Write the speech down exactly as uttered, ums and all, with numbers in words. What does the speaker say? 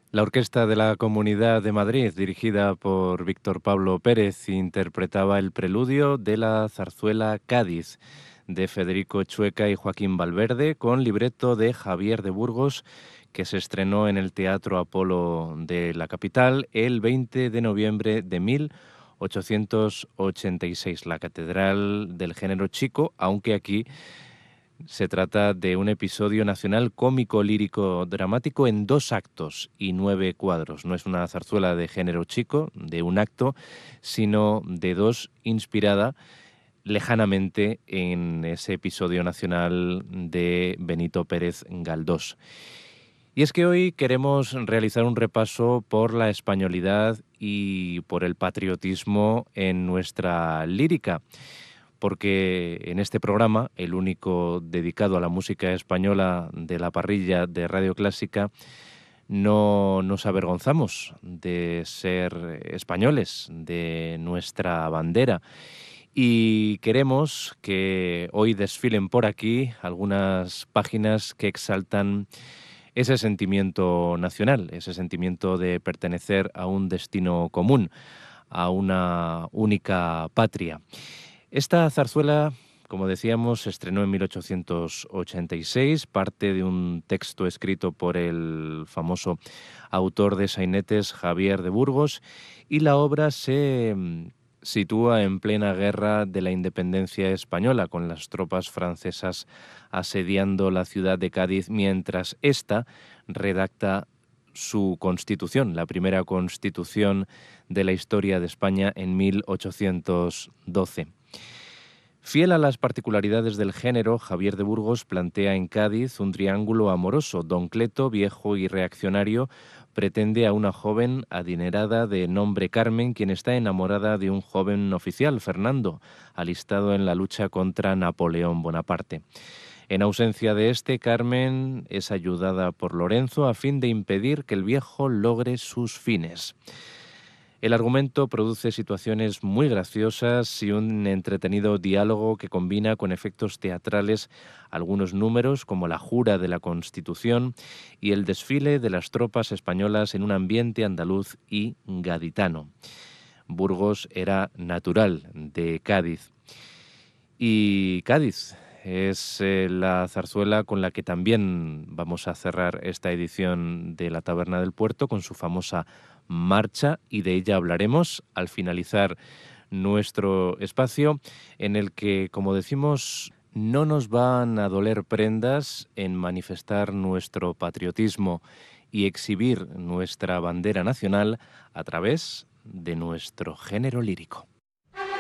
La Orquesta de la Comunidad de Madrid, dirigida por Víctor Pablo Pérez, interpretaba el preludio de la zarzuela Cádiz, de Federico Chueca y Joaquín Valverde, con libreto de Javier de Burgos, que se estrenó en el Teatro Apolo de la capital el veinte de noviembre de mil ochocientos ochenta y seis, la catedral del género chico, aunque aquí se trata de un episodio nacional cómico, lírico, dramático en dos actos y nueve cuadros. No es una zarzuela de género chico, de un acto, sino de dos, inspirada lejanamente en ese episodio nacional de Benito Pérez Galdós. Y es que hoy queremos realizar un repaso por la españolidad y por el patriotismo en nuestra lírica, porque en este programa, el único dedicado a la música española de la parrilla de Radio Clásica, no nos avergonzamos de ser españoles, de nuestra bandera. Y queremos que hoy desfilen por aquí algunas páginas que exaltan ese sentimiento nacional, ese sentimiento de pertenecer a un destino común, a una única patria. Esta zarzuela, como decíamos, se estrenó en mil ochocientos ochenta y seis, parte de un texto escrito por el famoso autor de sainetes, Javier de Burgos, y la obra se mm, sitúa en plena guerra de la independencia española, con las tropas francesas asediando la ciudad de Cádiz, mientras ésta redacta su constitución, la primera constitución de la historia de España en mil ochocientos doce. Fiel a las particularidades del género, Javier de Burgos plantea en Cádiz un triángulo amoroso. Don Cleto, viejo y reaccionario, pretende a una joven adinerada de nombre Carmen, quien está enamorada de un joven oficial, Fernando, alistado en la lucha contra Napoleón Bonaparte. En ausencia de este, Carmen es ayudada por Lorenzo a fin de impedir que el viejo logre sus fines. El argumento produce situaciones muy graciosas y un entretenido diálogo que combina con efectos teatrales algunos números como la jura de la Constitución y el desfile de las tropas españolas en un ambiente andaluz y gaditano. Burgos era natural de Cádiz. Y Cádiz es eh, la zarzuela con la que también vamos a cerrar esta edición de La Taberna del Puerto, con su famosa marcha, y de ella hablaremos al finalizar nuestro espacio, en el que, como decimos, no nos van a doler prendas en manifestar nuestro patriotismo y exhibir nuestra bandera nacional a través de nuestro género lírico.